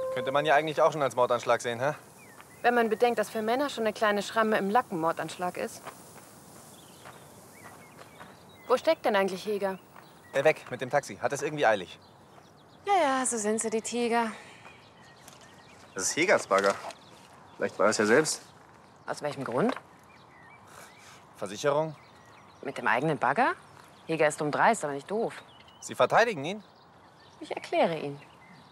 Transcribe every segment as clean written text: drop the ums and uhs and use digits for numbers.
Könnte man ja eigentlich auch schon als Mordanschlag sehen, hä? Wenn man bedenkt, dass für Männer schon eine kleine Schramme im Lack ein Mordanschlag ist. Wo steckt denn eigentlich Heger? Weg mit dem Taxi. Hat es irgendwie eilig. Ja, so sind sie, die Tiger. Das ist Hegers Bagger. Vielleicht war er es ja selbst. Aus welchem Grund? Versicherung? Mit dem eigenen Bagger? Heger ist dreist, aber nicht doof. Sie verteidigen ihn? Ich erkläre ihn.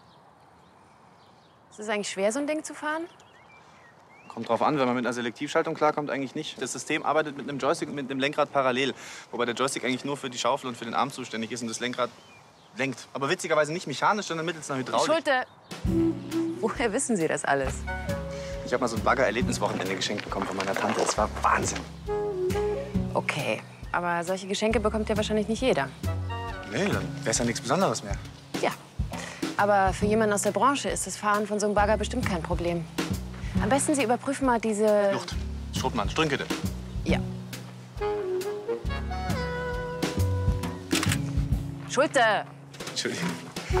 Ist es eigentlich schwer, so ein Ding zu fahren? Kommt drauf an, wenn man mit einer Selektivschaltung klarkommt, eigentlich nicht. Das System arbeitet mit einem Joystick und mit dem Lenkrad parallel. Wobei der Joystick eigentlich nur für die Schaufel und für den Arm zuständig ist und das Lenkrad lenkt. Aber witzigerweise nicht mechanisch, sondern mittels einer Hydraulik. Schulte! Woher wissen Sie das alles? Ich habe mal so ein Bagger-Erlebniswochenende geschenkt bekommen von meiner Tante. Das war Wahnsinn. Okay, aber solche Geschenke bekommt ja wahrscheinlich nicht jeder. Nee, dann wäre es ja nichts Besonderes mehr. Ja, aber für jemanden aus der Branche ist das Fahren von so einem Bagger bestimmt kein Problem. Am besten Sie überprüfen mal diese... Luft, Schruttmann, Strünkede. Ja. Schulte! Entschuldigung.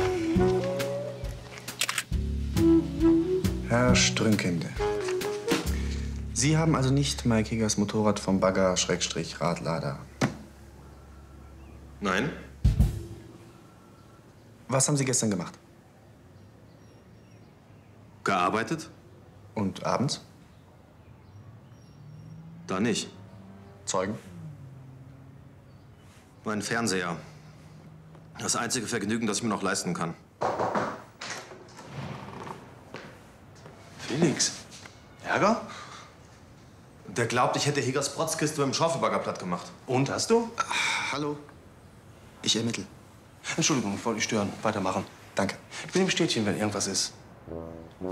Herr Strünkende, Sie haben also nicht Mike Hegers Motorrad vom Bagger-Radlader. Nein. Was haben Sie gestern gemacht? Gearbeitet? Und abends? Da nicht. Zeugen? Mein Fernseher. Das einzige Vergnügen, das ich mir noch leisten kann. Felix. Ärger? Der glaubt, ich hätte Hegers Protzkiste mit dem Schaufelbagger platt gemacht. Und, hast du? Hallo? Ich ermittle. Entschuldigung, ich wollte nicht stören. Weitermachen. Danke. Ich bin im Städtchen, wenn irgendwas ist.